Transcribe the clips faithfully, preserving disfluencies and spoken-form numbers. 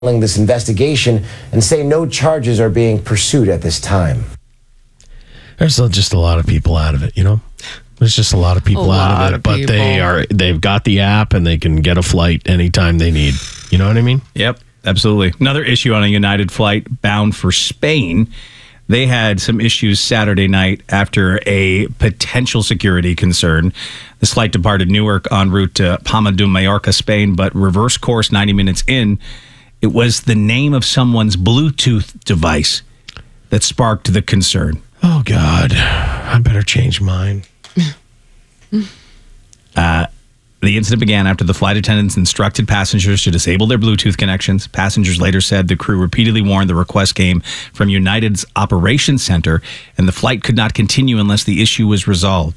this investigation and say no charges are being pursued at this time. There's just a lot of people out of it, you know? There's just a lot of people A out lot of it, of but people. they are, they've got the app and they can get a flight anytime they need. You know what I mean? Yep, absolutely. Another issue on a United flight bound for Spain. They had some issues Saturday night after a potential security concern. This flight departed Newark en route to Palma de Mallorca, Spain, but reverse course ninety minutes in. It was the name of someone's Bluetooth device that sparked the concern. Oh, God. I better change mine. uh, the incident began after the flight attendants instructed passengers to disable their Bluetooth connections. Passengers later said the crew repeatedly warned the request came from United's operations center, and the flight could not continue unless the issue was resolved.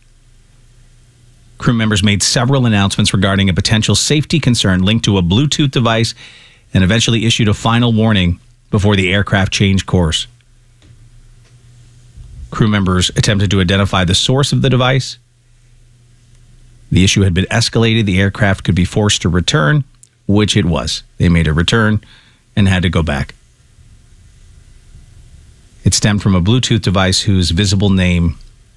Crew members made several announcements regarding a potential safety concern linked to a Bluetooth device and eventually issued a final warning before the aircraft changed course. Crew members attempted to identify the source of the device. The issue had been escalated. The aircraft could be forced to return, which it was. They made a return and had to go back. It stemmed from a Bluetooth device whose visible name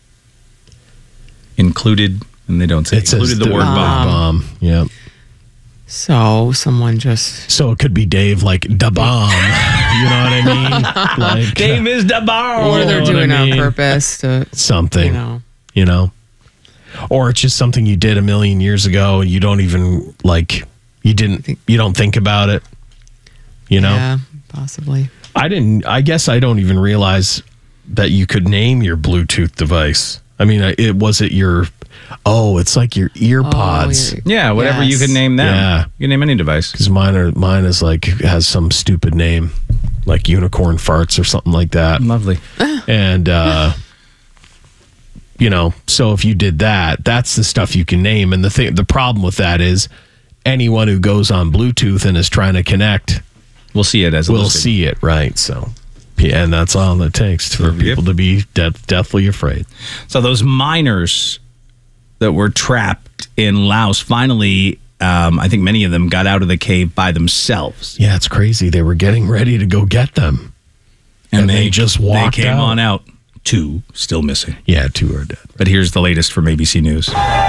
included, and they don't say, It included says the word bomb. Bomb. Yep. So someone just... So it could be Dave, like, da bomb. You know what I mean? Like, Dave is the bomb. Or You they're know what doing I it on mean? purpose to, something, you know. you know? Or it's just something you did a million years ago and you don't even, like, you didn't, you don't think about it, you know? Yeah, possibly. I didn't, I guess I don't even realize that you could name your Bluetooth device. I mean, it was it your, oh, it's like your ear pods. your- Yeah, whatever Yes. you can name them. Yeah. You can name any device. Because mine are, mine is like, has some stupid name, like unicorn farts or something like that. Lovely. And, uh, you know, so if you did that, that's the stuff you can name. And the thing, the problem with that is anyone who goes on Bluetooth and is trying to connect We'll see it as a will listing. see it, right? So, yeah, and that's all it takes for Yep. people to be de- deathly afraid. So those miners that were trapped in Laos finally, um, I think many of them got out of the cave by themselves. Yeah, it's crazy. They were getting ready to go get them. And they just walked They came out. on out. Two still missing. Yeah, two are dead. But here's the latest from A B C News.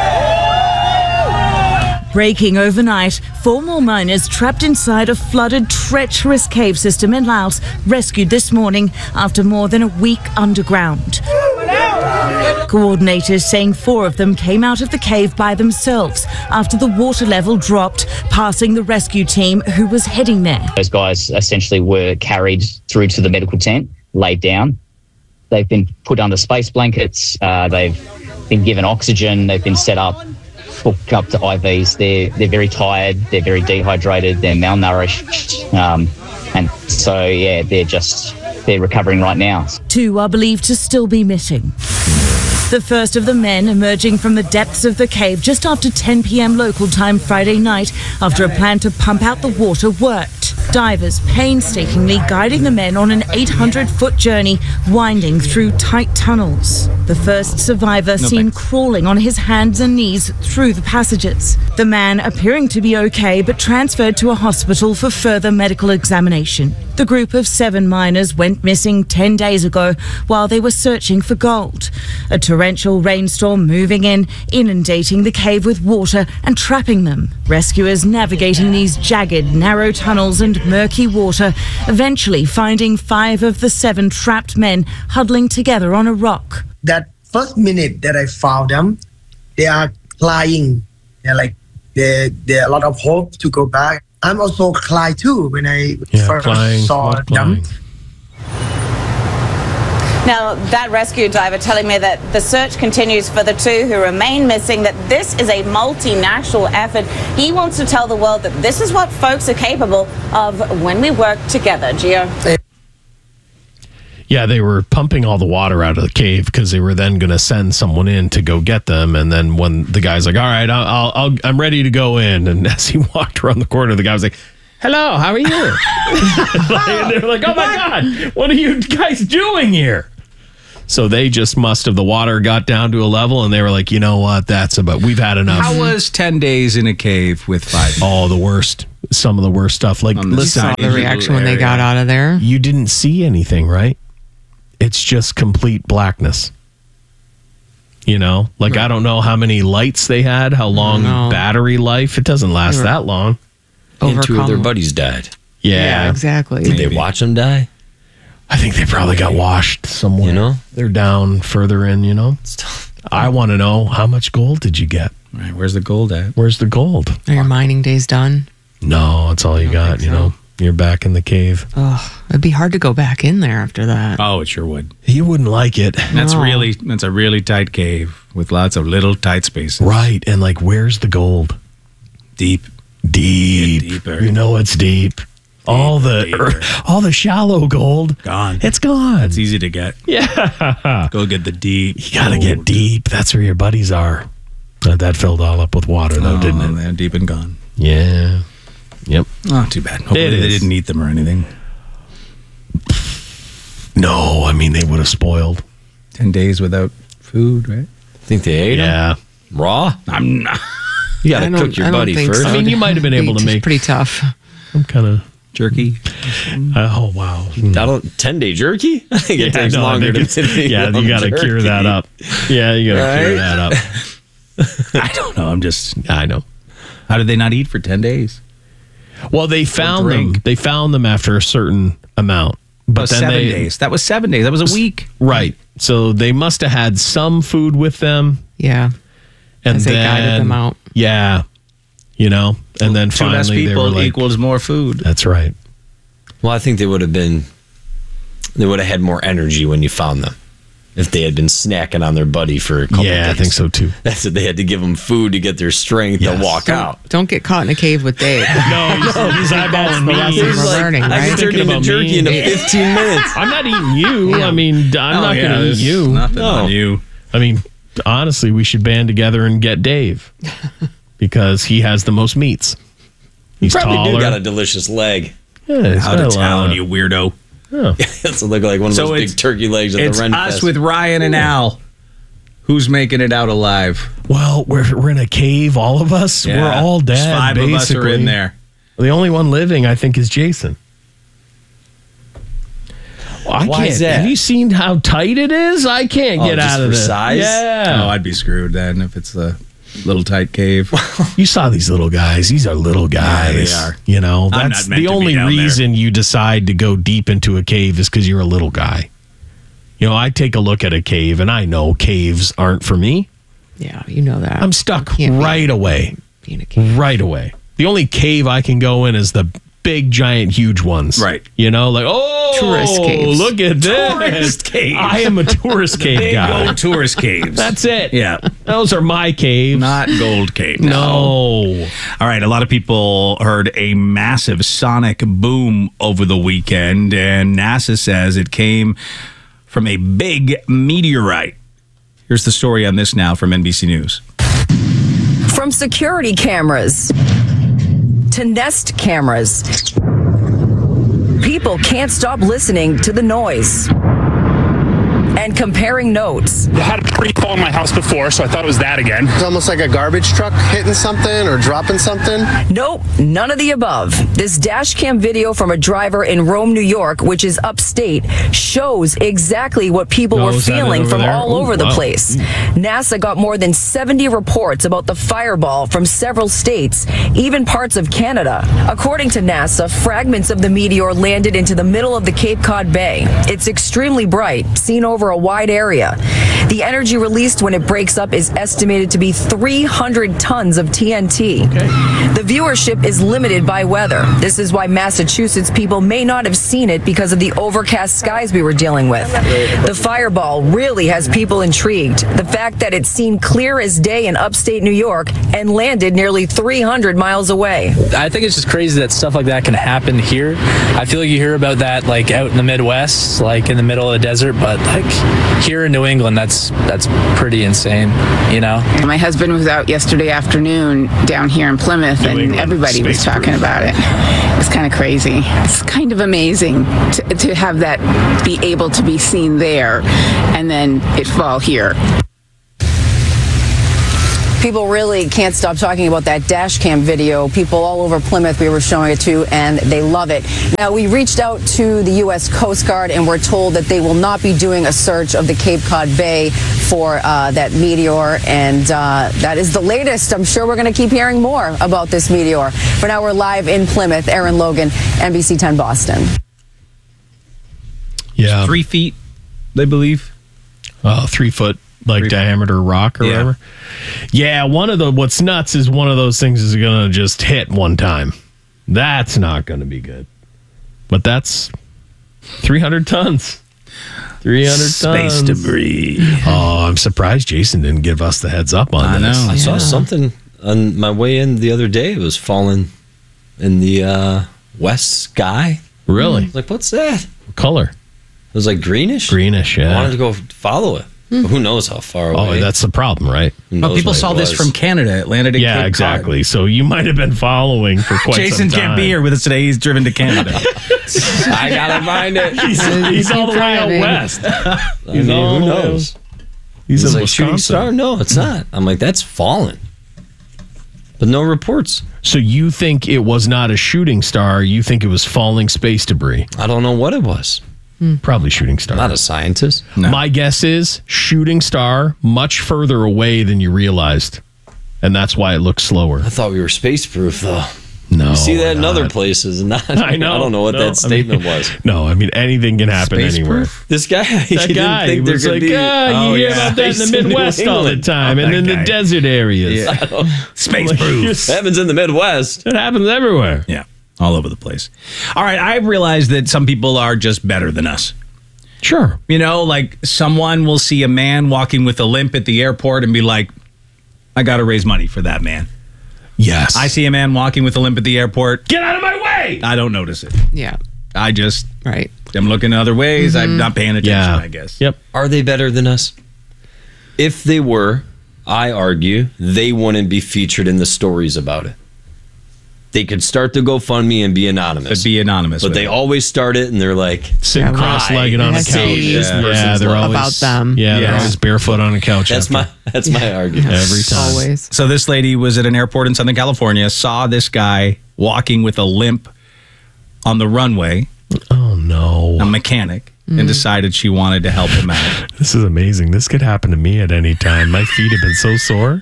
Breaking overnight, four more miners trapped inside a flooded, treacherous cave system in Laos rescued this morning after more than a week underground. Coordinators saying four of them came out of the cave by themselves after the water level dropped, passing the rescue team who was heading there. Those guys essentially were carried through to the medical tent, laid down. They've been put under space blankets. Uh, they've been given oxygen. They've been set up, hooked up to I Vs. They're they're very tired. They're very dehydrated. They're malnourished, um, and so yeah, they're just they're recovering right now. Two are believed to still be missing. The first of the men emerging from the depths of the cave just after ten p.m. local time Friday night after a plan to pump out the water worked. Divers painstakingly guiding the men on an eight hundred foot journey winding through tight tunnels. The first survivor seen thanks. crawling on his hands and knees through the passages. The man appearing to be okay but transferred to a hospital for further medical examination. The group of seven miners went missing ten days ago while they were searching for gold. A torrential rainstorm moving in, inundating the cave with water and trapping them. Rescuers navigating these jagged, narrow tunnels and murky water, eventually finding five of the seven trapped men huddling together on a rock. That first minute that I found them, they are crying. They're like, they they a lot of hope to go back. I'm also cry too when I Yeah, first flying, saw flying. them. Now, that rescue diver telling me that the search continues for the two who remain missing, that this is a multinational effort. He wants to tell the world that this is what folks are capable of when we work together. Gio? Yeah, they were pumping all the water out of the cave because they were then going to send someone in to go get them. And then when the guy's like, all right, I'll, I'll, I'll, I'm ready to go in. And as he walked around the corner, the guy was like, hello, how are you? Like, and they're like, oh my God, what are you guys doing here? So they just must have, the water got down to a level and they were like, you know what, that's about, we've had enough. How was ten days in a cave with five? Oh, the worst. some of the worst stuff. Like, On the listen, Saw the Dining reaction when they area. got out of there. you didn't see anything, right? It's just complete blackness. You know, like I don't know how many lights they had, how long No. battery life. It doesn't last They were- that long. And two of their Overcome- buddies died. Yeah, Yeah, exactly. Did they watch them die? I think they probably got washed somewhere. You know? They're down further in. You know, I want to know, how much gold did you get? Right, where's the gold at? Where's the gold? Are your mining days done? No, that's all you got. think You so. know, you're back in the cave. Oh, it'd be hard to go back in there after that. Oh, it sure would. You wouldn't like it, That's No. really that's a really tight cave with lots of little tight spaces. right? And like, where's the gold? Deep. Deep. Get deeper. You know it's deep. all the deeper. all the shallow gold Gone. It's gone. It's easy to get. Yeah. Go get the deep. You gotta get deep. That's where your buddies are. Uh, that filled all up with water, though, Oh, didn't it? they're deep and gone. Yeah. Yep. Oh, too bad. Hopefully It they is. didn't eat them or anything. No, I mean they would have spoiled. Ten days without food, right? Think they ate them? Yeah. Raw? I'm not. You got I to don't- cook your I don't buddy think first. so. I mean, you might have been able to It's make pretty tough. some kind of. Jerky. Uh, oh wow. That'll ten day jerky? I think it Yeah, takes no, I longer think to it's- make yeah, one you got to cure jerky. that up. Yeah, you got to cure Right? that up. I don't know. I'm just. I know. How did they not eat for ten days? Well, they found them. drink. They found them after a certain amount, but Oh, then seven they, days. That was seven days. That was a week. Right. So they must have had some food with them, Yeah. and As they then guided them out. Yeah, you know, and then Two less finally they were people like, equals more food. "That's right." Well, I think they would have been, they would have had more energy when you found them. If they had been snacking on their buddy for a couple Yeah, I days. think so too. That's what they had to give them food to get their strength Yes. to walk out. Don't get caught in a cave with Dave. No, he's, he's eyeballing the lesson me. we're learning, I right? can turn Thinking into about jerky me. in fifteen minutes. I'm not eating you. I mean, I'm Oh, not yeah, going to eat there's you. Nothing No. on you. I mean, honestly, we should band together and get Dave because he has the most meats. He's Probably taller. do got a delicious leg. Yeah, he's Out got of a lot town, of- you weirdo. That's look like one of So those it's- big turkey legs at It's the Ren us Fest. with Ryan and Al. Who's making it out alive? Well, we're we're in a cave, all of us. We're Yeah. all There's dead. Five basically. of us are in there. The only one living, I think, is Jason. I Why can't. is that? Have you seen how tight it is? I can't Oh, get just out of for this. size? Yeah. Oh, I'd be screwed then if it's the little tight cave. You saw these little guys. These are little guys. they are. You know, I'm that's not meant the to be only down there. reason you decide to go deep into a cave is because you're a little guy. You know, I take a look at a cave and I know caves aren't for me. Yeah, you know that. I'm stuck You can't be- right away. be in a cave. Right away. The only cave I can go in is the big, giant, huge ones. Right. You know, like, oh, Tourist caves. look at this. Tourist cave. I am a tourist cave Big guy. old tourist caves. That's it. Yeah. Those are my caves. Not gold cave. no. All right, a lot of people heard a massive sonic boom over the weekend, and NASA says it came from a big meteorite. Here's the story on this now from N B C News. From security cameras to Nest cameras, people can't stop listening to the noise and comparing notes. I had a tree fall in my house before, so I thought it was that again. It's almost like a garbage truck hitting something or dropping something. Nope, none of the above. This dash cam video from a driver in Rome, New York, which is upstate, shows exactly what people Oh, were is that it feeling over from there? all Ooh, over the wow. place. NASA got more than seventy reports about the fireball from several states, even parts of Canada. According to NASA, fragments of the meteor landed into the middle of the Cape Cod Bay. It's extremely bright, seen over a wide area. The energy released when it breaks up is estimated to be three hundred tons of T N T. The viewership is limited by weather. This is why Massachusetts people may not have seen it because of the overcast skies we were dealing with. The fireball really has people intrigued. The fact that it's seen clear as day in upstate New York and landed nearly three hundred miles away. I think it's just crazy that stuff like that can happen here. I feel like you hear about that like out in the Midwest, like in the middle of the desert, but like here in New England, that's that's pretty insane, you know? My husband was out yesterday afternoon down here in Plymouth, and England everybody was Space talking about it. It's kind of crazy. It's kind of amazing to, to have that be able to be seen there and then it fall here. People really can't stop talking about that dash cam video. People all over Plymouth, we were showing it to, and they love it. Now, we reached out to the U S Coast Guard, and we're told that they will not be doing a search of the Cape Cod Bay for uh, that meteor, and uh, that is the latest. I'm sure we're going to keep hearing more about this meteor. For now, we're live in Plymouth. Aaron Logan, N B C ten Boston. Yeah. Three feet, they believe. Uh, three foot. Like Three diameter rock or Yeah. whatever. Yeah, one of the what's nuts is one of those things is going to just hit one time. That's not going to be good. But that's three hundred tons. three hundred Space tons. debris. Oh, I'm surprised Jason didn't give us the heads up on I this. know. I saw something on my way in the other day. It was falling in the uh, west sky. Really? I was like, what's that? It What color? was like greenish. Greenish, I yeah. wanted to go follow it. But who knows how far Oh, away? that's the problem, right? Who Well, knows people what it saw this was. from Canada. It landed in Yeah, Cape Cod. exactly. So you might have been following for quite Jason some time. can't be here with us today. He's driven to Canada. I gotta find it. He's, he's all the way out driving. west. I He's mean, all who the way- knows? He's He's in like shooting Wisconsin. star. No, it's not. I'm like, that's falling, but no reports. So you think it was not a shooting star? You think it was falling space debris? I don't know what it was. Probably shooting star. I'm not a scientist. No. My guess is shooting star much further away than you realized. And that's why it looks slower. I thought we were space proof, though. No. You see that in we're other not. places. Not, I know. I don't know what No, that I statement mean- was. No, I mean, anything can happen Space anywhere. proof? This guy, he That didn't guy think there was could like, be. ah, you Oh, hear yeah. about that in the Space in New Midwest all the England. time Oh, and that in the guy. desert areas. Yeah. Space Like, proof. just- happens in the Midwest. It happens everywhere. Yeah, all over the place. All right, I realize that some people are just better than us. Sure. You know, like someone will see a man walking with a limp at the airport and be like, I got to raise money for that man. Yes. I see a man walking with a limp at the airport. Get out of my way. I don't notice it. Yeah. I just Right. am looking other ways. I'm not paying attention, Yeah. I guess. Yep. Are they better than us? If they were, I argue they wouldn't be featured in the stories about it. They could start the GoFundMe and be anonymous. But be anonymous. But with they it. always start it and they're like, Sitting Yeah, cross-legged on a Has to couch. be this Yeah, person's they're life. always About them. Yeah, they're Yeah. always barefoot on a couch. that's after. my that's my argument. Every time. Always. So this lady was at an airport in Southern California, saw this guy walking with a limp on the runway, Oh no. a mechanic, and decided she wanted to help him out. This is amazing. This could happen to me at any time. My feet have been so sore.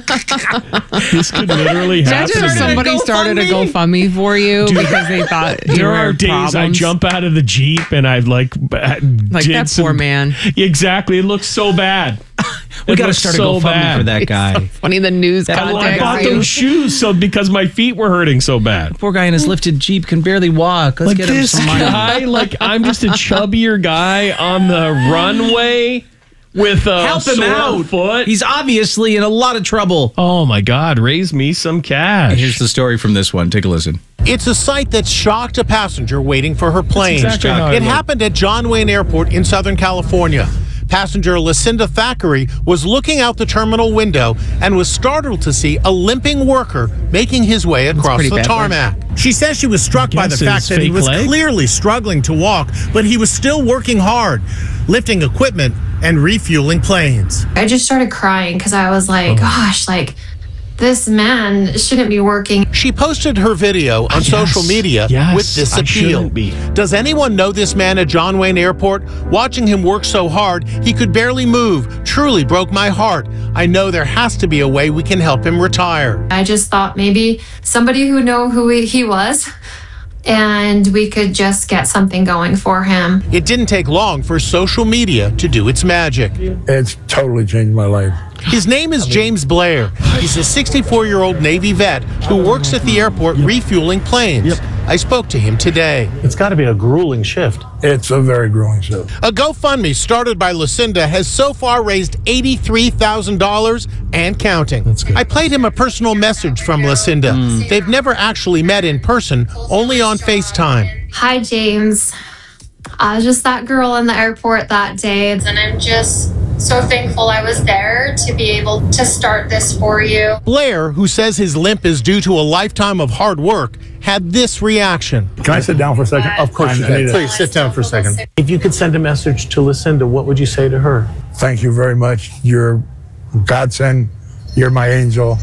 This could literally happen. Imagine if to me. somebody started a GoFundMe for you because they thought you There were are days I problems. jump out of the Jeep and I've like Like did that some- poor man. Exactly. It looks so bad. We It got to looks start a so GoFundMe bad. for that guy. Funny the news That Well, I contacts bought you. those shoes so because my feet were hurting so bad. Poor guy in his lifted Jeep can barely walk. Let's Like get him this some money. guy, like I'm just a chubbier guy on the runway with a Help him sore out. foot. He's obviously in a lot of trouble. Oh my God! Raise me some cash. Here's the story from this one. Take a listen. It's a sight that shocked a passenger waiting for her plane. exactly how I it look. happened at John Wayne Airport in Southern California. Passenger Lucinda Thackeray was looking out the terminal window and was startled to see a limping worker making his way across pretty the bad tarmac. She says she was struck by the Guess fact his that he fake was leg? clearly struggling to walk, but he was still working hard, lifting equipment and refueling planes. I just started crying because I was like, gosh, like this man shouldn't be working. She posted her video on Yes, social media yes, with this I appeal. shouldn't be. Does anyone know this man at John Wayne Airport? Watching him work so hard, he could barely move. Truly broke my heart. I know there has to be a way we can help him retire. I just thought maybe somebody who would know who he- he was and we could just get something going for him. It didn't take long for social media to do its magic. It's totally changed my life. His name is James Blair. He's a sixty-four-year-old Navy vet who works at the airport refueling planes. I spoke to him today. It's got to be a grueling shift. It's a very growing shift. A GoFundMe started by Lucinda has so far raised eighty-three thousand dollars and counting. That's good. I played him a personal message from Lucinda. They've never actually met in person, only on FaceTime. Hi, James. I was just that girl in the airport that day, and I'm just so thankful I was there to be able to start this for you. Blair, who says his limp is due to a lifetime of hard work, had this reaction. Can I sit down for a second? Of course you can. Please sit down for a second. If you could send a message to Lucinda, what would you say to her? Thank you very much. You're a godsend You're my angel.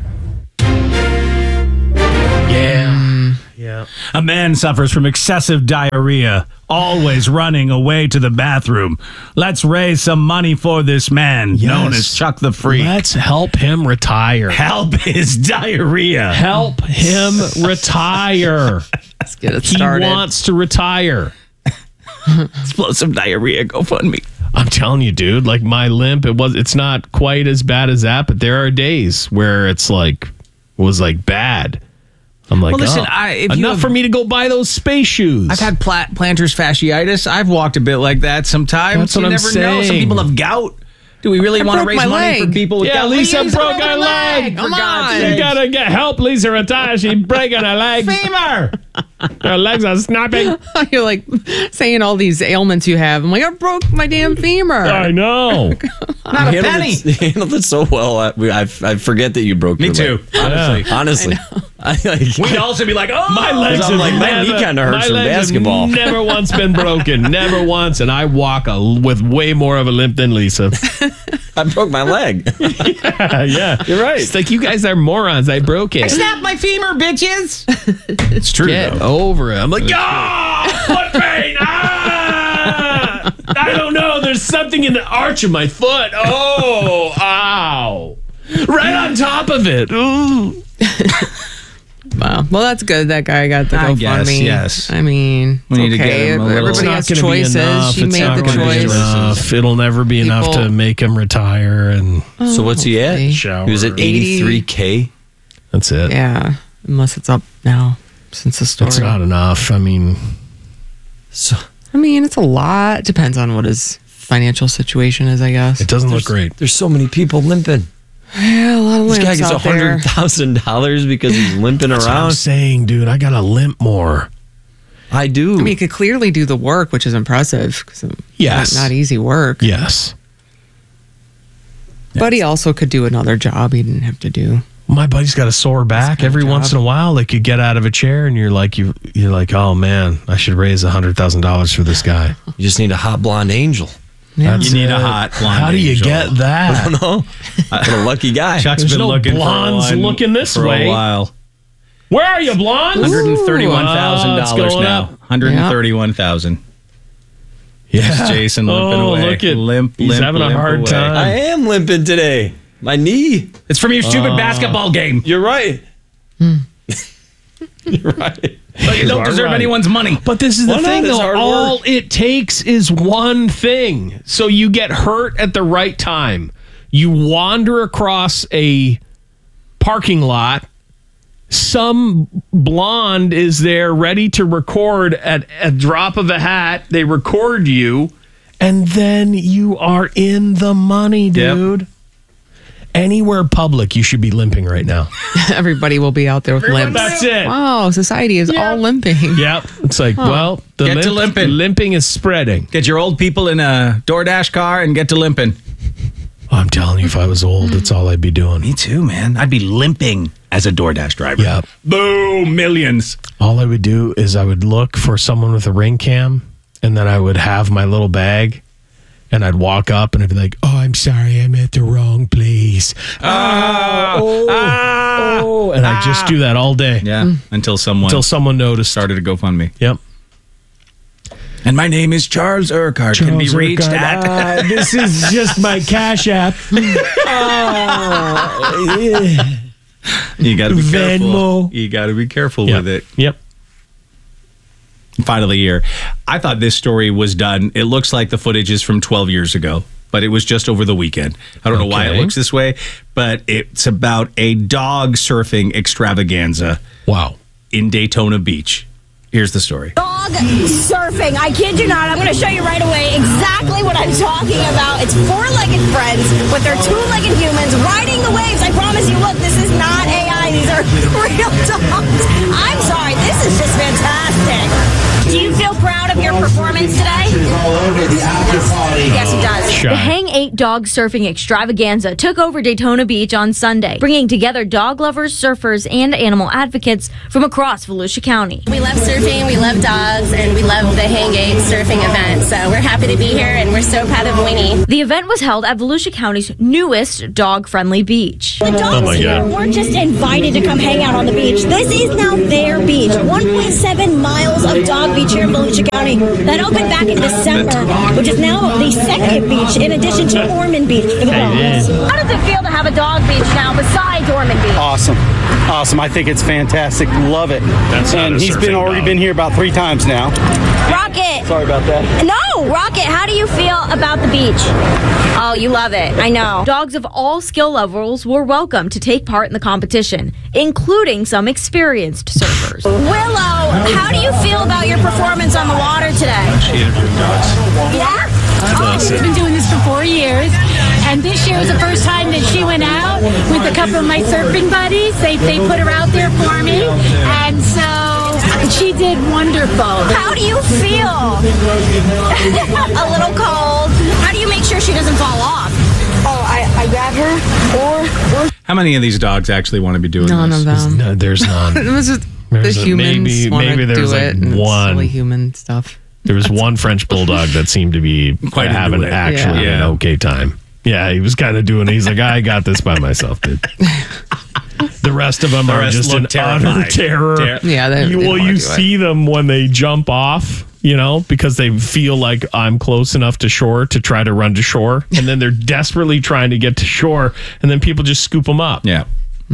Yeah. Yeah. A man suffers from excessive diarrhea, always running away to the bathroom. Let's raise some money for this man, Yes. known as Chuck the Freak. Let's help him retire. Help his diarrhea. Help him retire. Let's get it He started. wants to retire. Explosive diarrhea, GoFundMe. I'm telling you, dude, like my limp, it was it's not quite as bad as that, but there are days where it's like was like bad. I'm like, Well, listen, oh, I- if you enough have- for me to go buy those space shoes. I've had plat- plantar fasciitis. I've walked a bit like that sometimes. That's what you I'm never know. Some saying. people have gout. Do we really I want to broke raise my money for leg. people with Yeah, gout? Lisa Lisa broke broke her leg. Come For God's on. You sake. gotta get help, Lisa retire. She's breaking her leg. Femur. Her legs are snapping. You're like saying all these ailments you have. I'm like, I broke my damn femur. I know. Not a You handled penny. it- you handled it so well. I, we- I, I forget that you broke Me your too. leg. Honestly. Honestly. I, like, We'd also be like, oh, My legs I'm have like, my knee never- kinda hurts my from legs have basketball. Never once been broken. Never once. And I walk a, with way more of a limp than Lisa. I broke my leg. yeah, yeah. You're right. It's like, you guys are morons. I broke it. Snap my femur, bitches. It's true, Get though. over it. I'm like, ah, foot pain. Ah, I don't know. There's something in the arch of my foot. Oh, ow. Right on top of it. Ooh. Wow. Well, that's good. That guy got the I GoFundMe. guess, yes. I mean, We it's need to okay. get him a little- Everybody It's has not gonna be choices. enough. She It's made not the gonna be choice. enough. It'll never be enough People- to make him retire. And So what's he at? Hopefully. He was at eighty-three K. that's it. Yeah. Unless it's up now since the story. It's not enough. I mean, So I mean, it's a lot. Depends on what his financial situation is, I guess. it doesn't look great. there's so many people limping. Yeah, a lot of This guy limps gets out there. hundred thousand dollars because he's limping That's what I'm around. saying, dude. I gotta limp more. I do. I mean, he could clearly do the work, which is impressive. 'Cause Yes. Not, not easy work. Yes. But he also could do another job he didn't have to do. My buddy's got a sore back. kind of Every job. once in a while, like you get out of a chair and you're like, you you're like, oh man, I should raise a hundred thousand dollars for this guy. You just need a hot blonde angel. Yeah. That's You need a it. hot blonde How do you angel. get I that? don't know. What a lucky guy. Chuck's There's been no looking blondes for one looking this for way. a while. Where are you, blonde? one hundred thirty-one thousand Oh, it's dollars going now. up. one hundred thirty-one thousand dollars. Yeah. There's Jason limping oh, away. Look at limp, He's limp, having a limp hard away. time. I am limping today. My knee. It's from your stupid Oh. basketball game. You're right. You're right. But you don't are deserve right. anyone's money. But this is the Why not? thing, It's though. hard All work. it takes is one thing. So you get hurt at the right time. You wander across a parking lot. Some blonde is there ready to record at a drop of a hat. They record you, and then you are in the money, dude. Anywhere public, you should be limping right now. Everybody will be out there with limps. That's it. Wow, society is all limping. Yep. It's like, well, the Get to limp- limping. limping is spreading. Get your old people in a DoorDash car and get to limping. I'm telling you, if I was old, that's all I'd be doing. Me too, man. I'd be limping as a DoorDash driver. Yep. Boom, millions. All I would do is I would look for someone with a ring cam, and then I would have my little bag, and I'd walk up and I'd be like, "Oh, I'm sorry, I'm at the wrong place." Ah, oh, ah, oh, and I just do that all day. Yeah, until someone Until someone noticed. started a GoFundMe. Yep. And my name is Charles Urquhart. Can be reached at. Uh, this is just my Cash App. Oh, yeah. You got to be careful. Venmo. You got to be careful Yep. with it. Yep. Finally, here. I thought this story was done. It looks like the footage is from twelve years ago, but it was just over the weekend. I don't know why it Okay. looks this way, but it's about a dog surfing extravaganza Wow. in Daytona Beach. Here's the story. Dog surfing. I kid you not. I'm going to show you right away exactly what I'm talking about. It's four-legged friends with their two-legged humans riding the waves. I promise you, look, this is not A I. These are real dogs. I'm sorry. This is just fantastic. Do you feel proud of your performance today? Yes, he does. shy. The Hang eight Dog Surfing Extravaganza took over Daytona Beach on Sunday, bringing together dog lovers, surfers, and animal advocates from across Volusia County. We love surfing, we love dogs, and we love the Hang eight surfing event. So we're happy to be here, and we're so proud of Winnie. The event was held at Volusia County's newest dog-friendly beach. The dogs here weren't just invited to come hang out on the beach. This is now their beach. one point seven miles of dog beach here in Volusia County that opened back in December, which is now the second beach in addition to Ormond Beach for the dogs. How does it feel to have a dog beach now besides Ormond Beach? Awesome. Awesome. I think it's fantastic. Love it. That's not and a he's been surfing already dog. been here about three times now. Rocket! Sorry about that. No, Rocket, how do you feel about the beach? Oh, you love it. I know. Dogs of all skill levels were welcome to take part in the competition, including some experienced surfers. Willow, how do you feel about your performance on the water today? She interviewed dogs. Yeah? We've been doing this for four years, and this year was the first time that she went out with a couple of my surfing buddies. They, they put her out there for me, and so she did wonderful. How do you feel? A little cold. How do you make sure she doesn't fall off? Oh, I, I grab her, or, or... How many of these dogs actually want to be doing None this? of them. No, there's none. It was just There's the a- humans maybe- want maybe to there do was, like, it. and one. silly human stuff. There was one French bulldog that seemed to be Quite into having it. actually Yeah. an okay time. Yeah, he was kind of doing it. He's like, I got this by myself, dude. The rest of them The are rest just look in utter terrified. terror. Ter- Yeah, they- you, they well, don't wanna you do it. see them when they jump off, you know, because they feel like I'm close enough to shore to try to run to shore, and then they're desperately trying to get to shore, and then people just scoop them up. Yeah.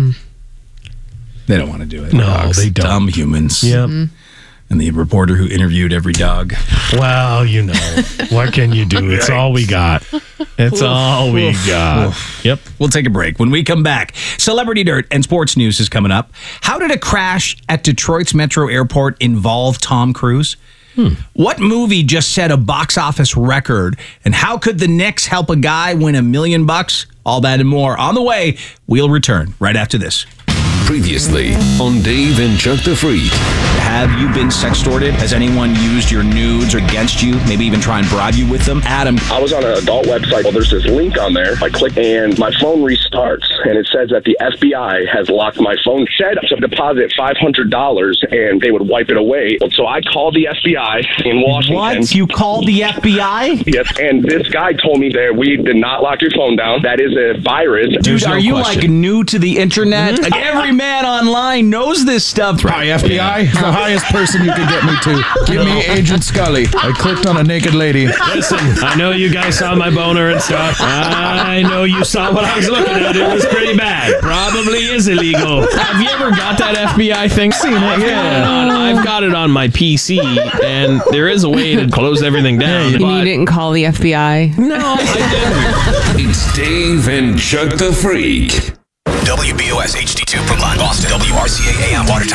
They don't want to do it. No, Dogs. they don't. Dumb humans. Yep. And the reporter who interviewed every dog. Well, you know, what can you do? It's all we got. It's all we got. Yep. We'll take a break. When we come back, Celebrity Dirt and sports news is coming up. How did a crash at Detroit's Metro Airport involve Tom Cruise? Hmm. What movie just set a box office record? And how could the Knicks help a guy win a million bucks? All that and more on the way. We'll return right after this. Previously on Dave and Chuck the Freak. Have you been sextorted? Has anyone used your nudes against you? Maybe even try and bribe you with them? Adam. I was on an adult website. Well, there's this link on there. I click and my phone restarts, and it says that the F B I has locked my phone. Said to deposit five hundred dollars, and they would wipe it away. So I called the F B I in Washington. What? You called the F B I? Yes, and this guy told me that we did not lock your phone down. That is a virus. Dude, are you like new to the internet? Like every man online knows this stuff. Hi, F B I. The highest person you could get me to. Give me Agent Scully. I clicked on a naked lady. Listen, I know you guys saw my boner and stuff. I know you saw what I was looking at. It was pretty bad. Probably is illegal. Have you ever got that F B I thing? Seen it, I've yeah. got it on- I've got it on my P C, and there is a way to close everything down. And you but didn't call the F B I? no, I didn't. It's Dave and Chuck the Freak. W B O S H D two Brookline, Boston. W R C A A M Watertown.